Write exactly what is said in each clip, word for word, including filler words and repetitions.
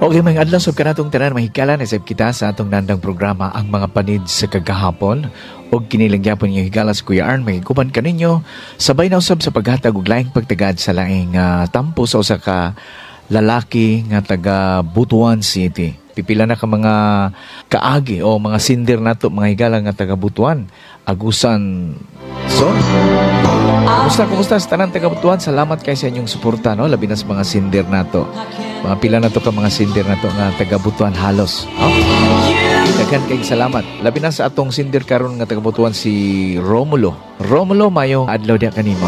Okay, mga adlaw sab kanatong tanan mahikalan isab kita sa atong nandang programa ang mga panid sa kagahapon og kinilangyapon niyo higala sa Kuya Arn mahiguban kaninyo sabay na usab sa paghatag og laing pagtagad sa laing uh, tampo sa usa ka lalaki nga taga Butuan City. Pipila na ka mga kaagi o mga sindir nato mga higala nga taga Butuan. Agusan so Kumusta, kumusta sa tanan taga Butuan? Salamat kay sa inyong suporta, no? Labi na sa mga sindir nato. Mga pila na to ka mga sindir nato nga taga Butuan halos. No? Daghan kay salamat. Labi na sa atong sindir karon nga taga Butuan si Romulo. Romulo mayo adlaw dia kanimo.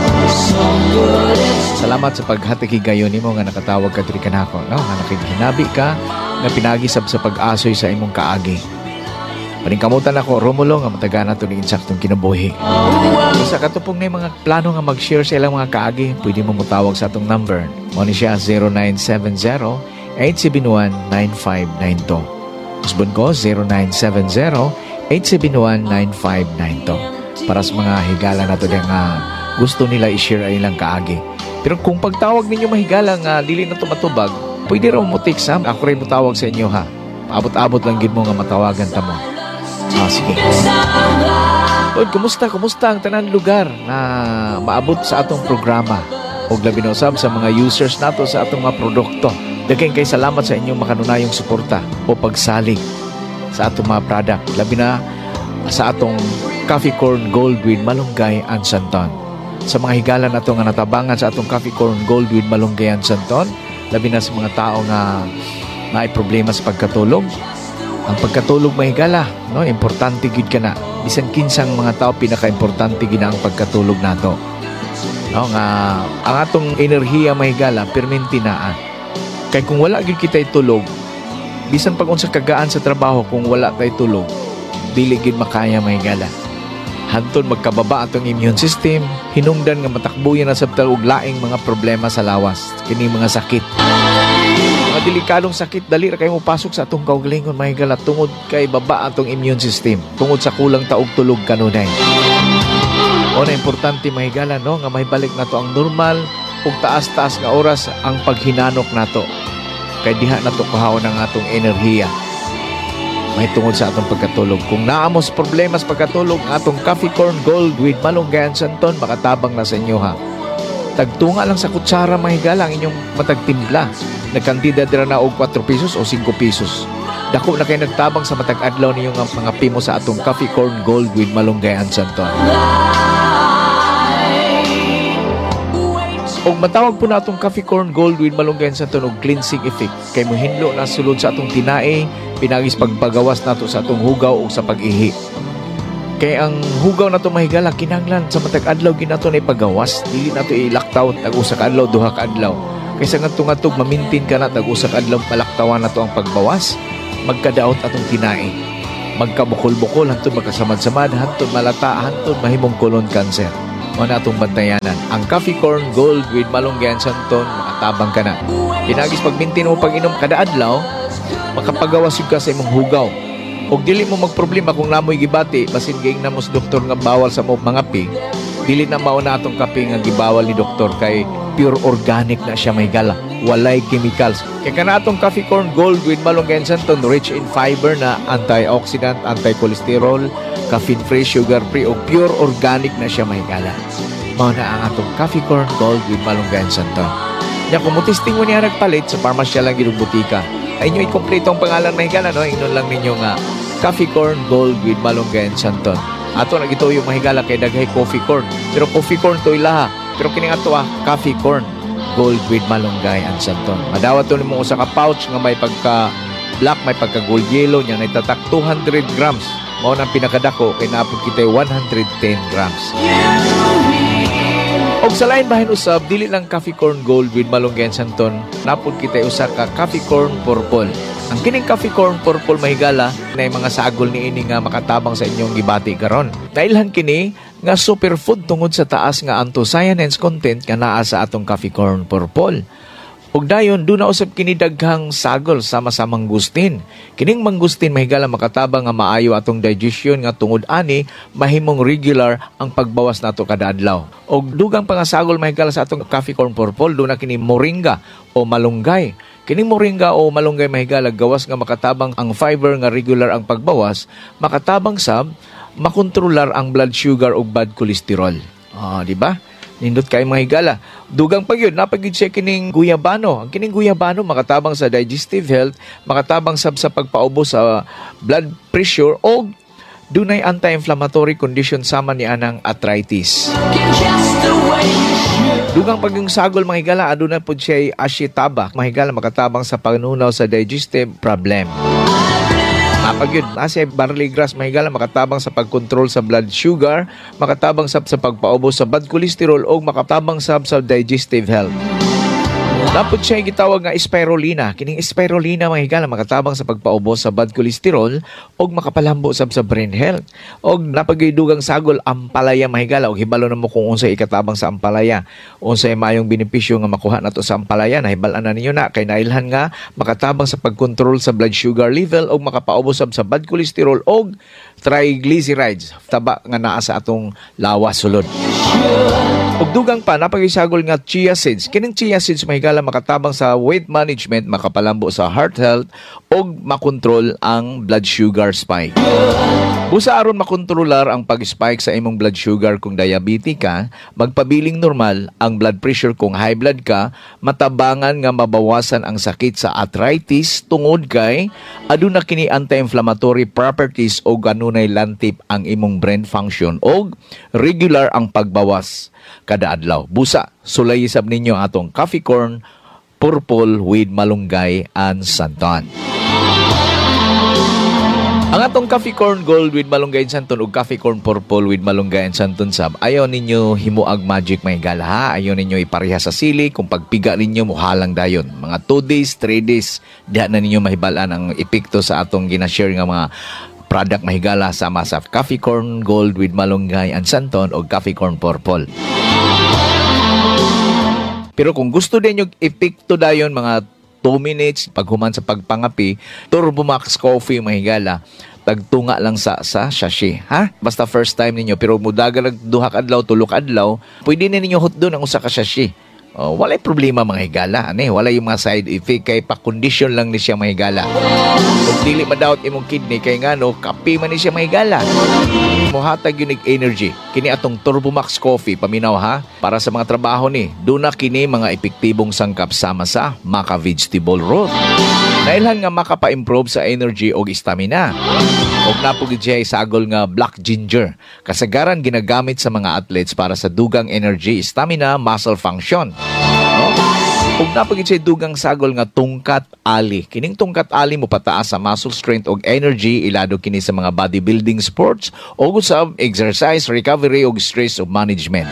Salamat sa paghatag higayon nimo nga nakatawag ka diri kanako, no? Nga nakihinabi ka nga pinagisab sa pag-asoy sa imong kaagi. Paningkamutan ako, Romulo, nga mataga na ito ni insaktong kinabuhi. Sa katupong na mga plano nga mag-share sa ilang mga kaagi, pwede mo mutawag sa atong number. Muna siya zero nine seven zero, eight seven one, nine five nine two. Usbon ko, zero nine seven zero, eight seven one, nine five nine two. Para sa mga higala na ito nga gusto nila i-share ay ilang kaagi. Pero kung pagtawag ninyo mahigala nga dili na ito matubag, pwede raw mo take some. Ako rin mutawag sa inyo ha. Abot-abot lang gid mo nga matawagan ta mo. Ah, sige. Lord, kumusta? Kumusta ang tanan lugar na maabot sa atong programa? O labi na usab sa mga users nato sa atong mga produkto. Daghang kay salamat sa inyong makanunayong suporta o pagsalig sa atong mga product. Labi na sa atong Coffee Corn Gold with Malunggay and Santon. Sa mga higala nato nga natabangan sa atong Coffee Corn Gold with Malunggay and Santon, labi na sa mga tao nga may problema sa pagkatulog. Ang pagkatulog mahigala, no? Importante gid kana. Bisan kinsang mga tao pinaka-importante gid ang pagkatulog nato. No, nga ang atong enerhiya mahigala permanente naa. Kay kung wala gid kita tulog, bisan pag unsa kagaan sa trabaho kung wala tay tulog, dili gid makaya mahigala. Hantod magkababa atong immune system, hinungdan nga matakbuyan na sabta og laing mga problema sa lawas, kini mga sakit. Mga delikadong sakit, dali ra kayo mupasok sa atong kaugalingon mahigala tungod kay baba atong immune system, tungod sa kulang taog tulog kanunay. O na importante mahigala, no, nga mahibalik nato ang normal ug taas-taas nga oras ang paghinanok nato. Kay diha nato kuhaon ang atong enerhiya. May tungod sa atong pagkatulog. Kung naamos problema sa pagkatulog, ang atong Coffee Corn Gold with Malunggay and Santon makatabang na sa inyo ha. Tagtunga lang sa kutsara mahigala ang inyong matagtimpla. Nagkantida dira na og four pesos o five pesos. Dako na kayo nagtabang sa matag adlaw niyo nga mga pimo sa atong Coffee Corn Gold with Malunggay and Santon. Og matawag po na atong Coffee Corn Gold with Malunggay and Santon og cleansing effect. Kay mohinlo na sulod sa atong tinae, pinagis pagpagawas nato sa atong hugaw o sa pag-ihi. Kay ang hugaw nato mahigala kinahanglan sa matag adlaw ginato na ipagawas, dili nato ilaktaw tag usa ka adlaw duha ka adlaw. Kaysa ngadto-ngadtog mamintin ka na tag usa ka adlaw palaktawan nato ang pagbawas, magkadaot atong tinae. Magkabukol-bukol hantod magkasamad-samad, hantod malata, hantod mahimong colon cancer. Mao na atong bantayanan. Ang Coffee Corn Gold with Malunggay and Santon makatabang ka na. Pinagis pagmintin mo pag-inom kada adlaw, makapagawas yun ka sa imong hugaw. Og dili mo magproblema kung namoy gibati basin gayng namos doktor nga bawal sa mo mga pi, dili na mao na atong kape nga gibawal ni doktor kay pure organic na siya mahigala, walay chemicals. Kay kana atong Coffee Corn Gold with Malunggay and Santon rich in fiber na antioxidant, anti-cholesterol, caffeine free, sugar free og pure organic na siya mahigala. Mao na ang atong Coffee Corn Gold with Malunggay and Santon. Nya kung mutisting mo niya nagpalit sa pharmacy lang gid butika. Ay nyo ikompleto ang pangalan mahigala, no? Inon lang ninyo nga Coffee Corn Gold with Malunggay and Santon. Ato na gito yung mahigala kay daghay coffee corn. Pero coffee corn to ilaha. Pero kining ato ah, Coffee Corn Gold with Malunggay and Santon. Madawat to nimo usa ka pouch nga may pagka black, may pagka gold yellow nya nagtatak two hundred grams. Mao nang pinakadako kay naapod kita one hundred ten grams. Og sa lain bahin usab, dili lang Coffee Corn Gold with Malunggay and Santon, napod kita usa ka Coffee Corn Purple. Ang kining Coffee Corn Purple mahigala na mga sagol ni ini nga makatabang sa inyong gibati karon. Dailhan kini nga superfood tungod sa taas nga anthocyanins content nga naa sa atong Coffee Corn Purple. Ug dayon do na usab kini daghang sagol sama sa mangustin. Kining mangustin mahigala makatabang nga maayo atong digestion nga tungod ani mahimong regular ang pagbawas nato kada adlaw. Ug dugang pangasagol mahigala sa atong Coffee Corn Purple do na kini moringa o malunggay. Kining moringa o malunggay mahigala gawas nga makatabang ang fiber nga regular ang pagbawas, makatabang sab makontrolar ang blood sugar ug bad cholesterol. Ah, di ba? Nindot kay mga higala. Dugang pag yun, napagid siya kining guyabano. Ang kining guyabano makatabang sa digestive health, makatabang sab sa pagpaubos sa blood pressure o dunay anti-inflammatory condition sama ni anang arthritis. Dugang pag yung sagol mga higala, aduna po siya ashitaba. Mga higala makatabang sa panunaw sa digestive problem. Napag yun, nasa barley grass mga higala makatabang sa pagkontrol sa blood sugar, makatabang sab sa pagpaubos sa bad cholesterol o makatabang sab sa digestive health. Dapat siya gitawag nga spirulina. Kining spirulina mga higala makatabang sa pagpaubos sa bad cholesterol o makapalambo sab sa brain health. O napagaydugang sagol ampalaya mga higala o hibalo na mo kung unsay ikatabang sa ampalaya. Unsay mayong benepisyo nga makuha nato sa ampalaya, nahibalan na ninyo na kay nailhan nga makatabang sa pagkontrol sa blood sugar level o makapaubos sab sa bad cholesterol o triglycerides, taba nga naa sa atong lawas sulod. Ug dugang pa napagisagol nga chia seeds. Kining chia seeds mahigala makatabang sa weight management, makapalambo sa heart health ug makontrol ang blood sugar spike. Busa aron makontrolar ang pag-spike sa imong blood sugar kung diabetic ka, magpabiling normal ang blood pressure kung high blood ka, matabangan nga mabawasan ang sakit sa arthritis tungod kay aduna kini anti-inflammatory properties o ganunay lantip ang imong brain function o regular ang pagbawas kada adlaw. Busa, sulay sab ninyo atong coffee corn purple with malunggay and santon. Ang atong coffee corn gold with malunggay and santon ug coffee corn purple with malunggay and santon sab, ayaw ninyo himuag magic may gala ha. Ayaw ninyo ipareha sa sili. Kung pagpiga ninyo muhalang dayon. Mga two days, three days, diha na ninyo mahibalan ang epekto sa atong ginashare nga mga product mahigala sama sa coffee corn gold with malunggay and santon o coffee corn purple. Pero kung gusto din yung epekto dayon mga two minutes paghuman sa pagpangapi, Turbo Max Coffee mahigala tagtunga lang sa sa sachet ha. Basta first time ninyo pero mudagan nag duha ka adlaw tulok adlaw, pwede na ninyo hot doon ang usa ka sachet. Oh, walay problema mga higala, ani, wala yung mga side effect kay pa-condition lang ni siya mga higala. Kung dili madawat imong kidney kay ngano, kape man ni siya mga higala. Mohatag unique energy. Kini atong Turbo Max Coffee, paminaw ha, para sa mga trabaho ni. Duna kini mga epektibong sangkap sama sa maca vegetable root. Nailhan nga makapa-improve sa energy o stamina. Og napugid siya isagol nga black ginger. Kasagaran ginagamit sa mga athletes para sa dugang energy, stamina, muscle function. No? Ug napagid siya dugang sagol nga tungkat ali. Kining tungkat ali mo pataas sa muscle strength og energy, ilado kini sa mga bodybuilding sports o sa exercise, recovery og stress o management.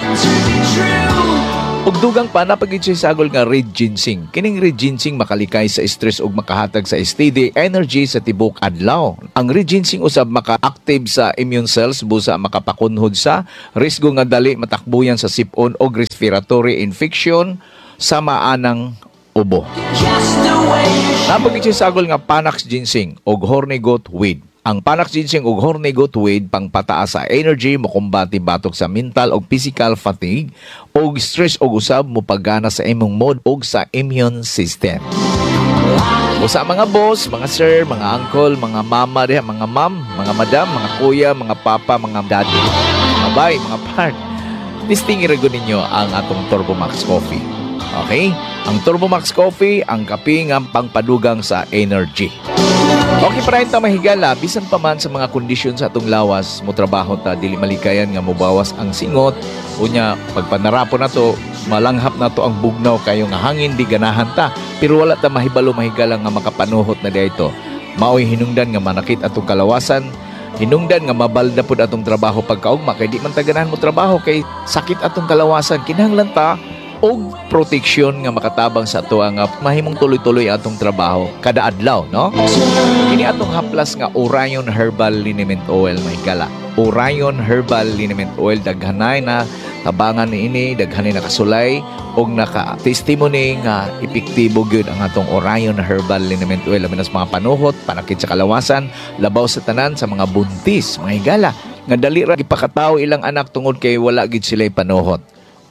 Ug dugang pa napagid siya sagol nga red ginseng. Kining red ginseng makalikay sa stress ug makahatag sa steady energy sa tibok adlaw. Ang red ginseng usab maka-active sa immune cells busa makapakunhod sa risgo nga dali matakbuyan sa sipon ug respiratory infection sa maanang ubo. Napagid siya sagol nga Panax ginseng ug horny goat weed. Ang Panax ginseng ug horny goat weed pangpataas sa energy, mokumbati batok sa mental ug physical fatigue ug stress ug usab mopagana sa imong mood ug sa immune system. Usa mga boss, mga sir, mga uncle, mga mama, diha, mga ma'am, mga madam, mga kuya, mga papa, mga daddy, mga bay, mga part. Distingi rago ninyo ang atong Turbo Max Coffee. Okay? Ang Turbo Max Coffee, ang kape nga pangpadugang sa energy. Okay, para ito mahigala, bisan pa man sa mga kondisyon sa atong lawas, mo trabaho ta, dili malikayan nga mobawas ang singot. Unya, pagpanarapo na to, malanghap na to ang bugnaw kayo nga hangin, di ganahan ta. Pero wala ta mahibalo mahigala nga makapanuhot na dito. Maoy hinungdan nga manakit atong kalawasan, hinungdan nga mabalda pud atong trabaho pagkaugma, kay di man ta ganahan mo trabaho, kay sakit atong kalawasan, kinahanglan ta og proteksyon nga makatabang sa ato nga mahimong tuloy-tuloy atong trabaho kada adlaw, no? Kini atong haplas nga Orion Herbal Liniment Oil mahigala. Orion Herbal Liniment Oil daghanay na tabangan niini, daghanay na kasulay og naka-testimony nga epektibo gyud ang atong Orion Herbal Liniment Oil labi na sa mga panuhot, panakit sa kalawasan, labaw sa tanan sa mga buntis, mahigala nga dali ra gipakatawo ilang anak tungod kay wala gid sila panuhot.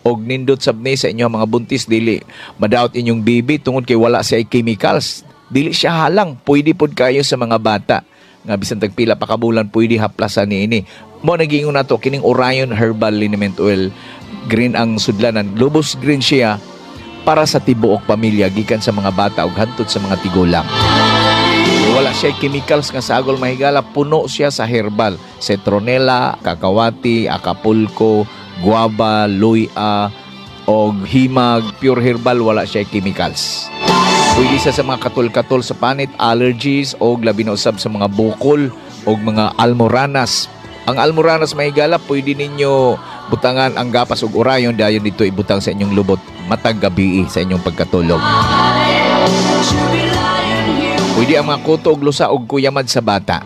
og nindot sabni sa inyong mga buntis dili madaot inyong bibi tungod kay wala siya chemicals. Dili siya halang, pwede pod kayo sa mga bata nga bisan tagpila pa kabulan pwede haplasan niini. Mo nagingon nato kining Orion Herbal Liniment Oil, green ang sudlanan, lubos green siya para sa tibuok pamilya gikan sa mga bata ug hantod sa mga tigulang. Wala siya chemicals nga sagol mahigala, puno siya sa herbal, citronella, kakawati, acapulco, guava, luya, o himag, pure herbal, wala siya chemicals. Pwede siya sa mga katul-katul sa panit, allergies, o labi na usab sa mga bukol, o mga almoranas. Ang almoranas mahigala, pwede ninyo butangan ang gapas ug Orion, dayon dito ibutang sa inyong lubot matag gabi sa inyong pagkatulog. Pwede ang mga kuto ug lusa ug kuyamad sa bata.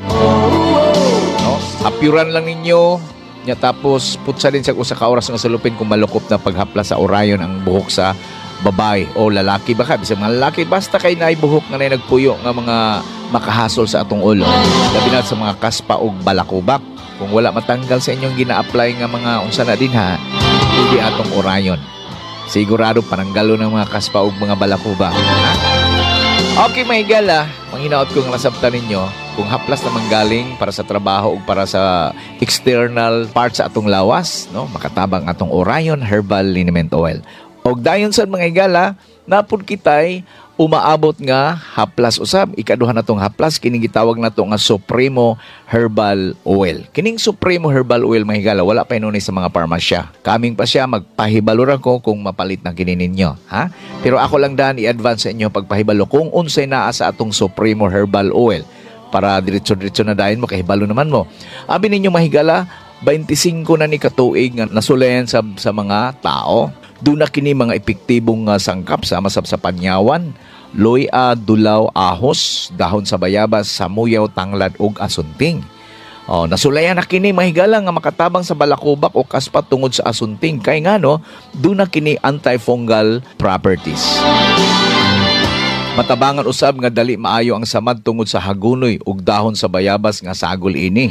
No? Apyuran lang ninyo, nya tapos putsa din sa usa ka oras nga salupin kung malukop na paghapla sa Orion ang buhok sa babae o lalaki. Baka bisag mga lalaki, basta kay naay buhok nga nay nagpuyo nga mga makahasol sa atong ulo. Labi na sa mga kaspa ug balakubak. Kung wala matanggal sa inyong gina-apply nga mga unsa na din ha, pwede atong Orion. Sigurado pananggalo ng mga kaspa ug mga balakubak. Ha? Okay, may gala, manghinaot ko ng nasabtan ninyo kung haplas na manggaling para sa trabaho o para sa external parts sa atong lawas, no? Makatabang atong Orion Herbal Liniment Oil. Og dayon sa mga igala, napud kitay umaabot nga haplas usab. Ikaduha natong haplas, kining gitawag nato nga Supremo Herbal Oil. Kining Supremo Herbal Oil mga higala, wala pa inunay sa mga parmasya. Kaming pa siya, magpahibalo ko kung mapalit na kini ninyo, ha? Pero ako lang daan i-advance sa inyo pagpahibalo kung unsay naa sa atong Supremo Herbal Oil para diretso-diretso na dayon mo kahibalo naman mo. Abi ninyo mahigala, twenty-five na ni katuig nga nasulayan sa sa mga tao. Doon na kini mga epektibong uh, sangkap sama sa panyawan, luya, dulaw, ahos, dahon sa bayabas, samuyaw, tanglad ug asunting. Oh, nasulayan na kini mahigala nga makatabang sa balakubak o kaspat tungod sa asunting kay ngano doon na kini antifungal properties. Matabangan usab nga dali maayo ang samad tungod sa hagunoy ug dahon sa bayabas nga sagol ini.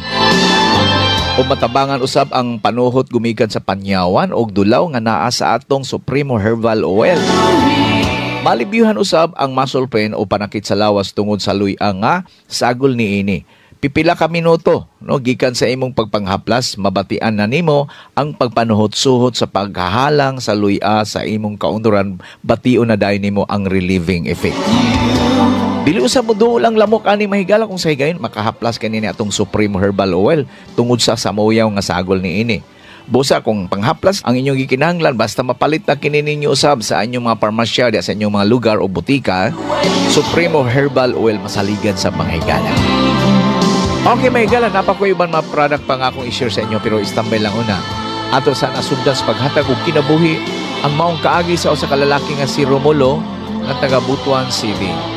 O matabangan usab ang panuhot gumikan sa panyawan o dulaw nga naa sa atong Supremo Herbal Oil. Malibyuhan usab ang muscle pain o panakit sa lawas tungod sa luya nga sagol niini. Pipila ka minuto, no, gikan sa imong pagpanghaplas, mabatian na nimo ang pagpanuhot-suhot sa paghahalang sa luya sa imong kaunduran, bation na dayon nimo ang relieving effect. Dili usab mo lang lamok ani mahigala kung sa higayon makahaplas kanini atong Supreme Herbal Oil tungod sa samoyaw nga sagol niini. Busa kung panghaplas ang inyong gikinahanglan basta mapalit na kini ninyo usab sa inyong mga parmasya di sa inyong mga lugar o butika, Supremo Herbal Oil masaligan sa panghigala. Okay mahigala, napakuyuban mga product pa nga akong i-share sa inyo pero istambay lang una. Ato sa nasugdan sa paghatag og kinabuhi ang maong kaagi sa usa ka lalaki nga si Romulo nga taga Butuan City.